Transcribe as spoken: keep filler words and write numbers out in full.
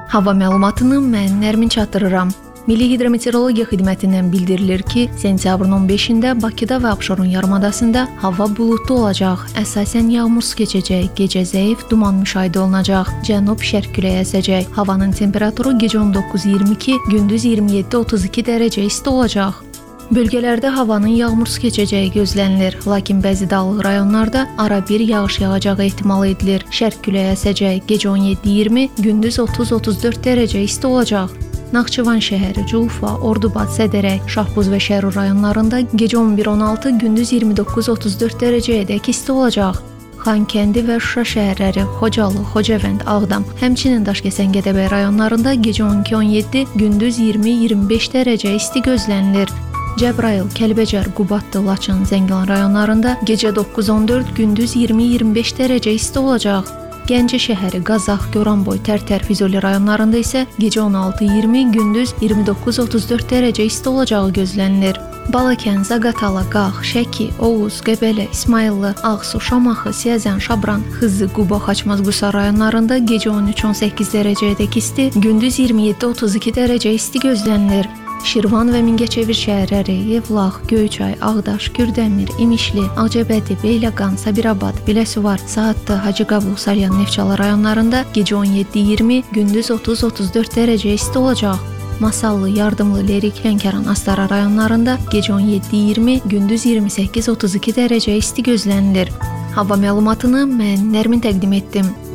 Hava məlumatını mən Nərmin çatdırıram. Milli Hidrometeorologiya Xidmətindən bildirilir ki, sentyabrın on beşində Bakıda və Abşeron yarımadasında hava buludlu olacaq. Əsasən yağmursuz keçəcək, gecə zəif duman müşahidə olunacaq. Cənub-şərq küləyi əsəcək. Havanın temperaturu gecə on doqquz iyirmi iki, gündüz iyirmi yeddi otuz iki dərəcə isti olacaq. Bölgələrdə havanın yağmursuz keçəcəyi gözlənilir, lakin bəzi dağlıq rayonlarda ara bir yağış yağacağı ehtimal edilir. Şərq küləyi əsəcək, gecə on yeddi iyirmi, gündüz otuz otuz dörd dərəcə isti olacaq. Naxçıvan şəhəri, Culfa, Ordubad, Sədərək, Şahbuz və Şərur rayonlarında gecə on bir on altı, gündüz iyirmi doqquz otuz dörd dərəcəyədək isti olacaq. Xankəndi və Şuşa şəhərləri, Xocalı, Xocavənd, Ağdam, həmçinin Daşkəsən, Gədəbəy rayonlarında gecə on iki on yeddi, gündüz iyirmi iyirmi beş dərəcə isti gözlənilir. Cəbrayıl, Kəlbəcər, Qubadlı, Laçın, Zəngilan rayonlarında gecə doqquz on dörd, gündüz iyirmi iyirmi beş dərəcə isti olacaq. Gəncə şəhəri, Qazax, Goranboy, Tərtər, Füzuli rayonlarında isə gecə on altı iyirmi, gündüz iyirmi doqquz otuz dörd dərəcə isti olacağı gözlənilir. Balakən, Zaqatala, Qax, Şəki, Oğuz, Qəbələ, İsmayıllı, Ağsu, Şamaxı, Siyəzən, Şabran, Xızı, Quba, Xaçmaz, Qusar rayonlarında gecə on üç on səkkiz dərəcəyədək isti, gündüz iyirmi yeddi otuz iki dərəcə isti gözlənilir. Şirvan və Mingəçevir şəhərləri, Yevlax, Göyçay, Ağdaş, Kürdəmir, İmişli, Ağcabədi, Beyləqan, Sabirabad, Biləsuvar, Saatlı, Hacıqabul, Saryan, Neftçala rayonlarında gecə on yeddi iyirmi, gündüz otuz otuz dörd dərəcə isti olacaq. Masallı, Yardımlı, Lerik, Lənkəran, Astara rayonlarında gecə on yeddi iyirmi, gündüz iyirmi səkkiz otuz iki dərəcə isti gözlənilir. Hava məlumatını mən Nərmin təqdim etdim.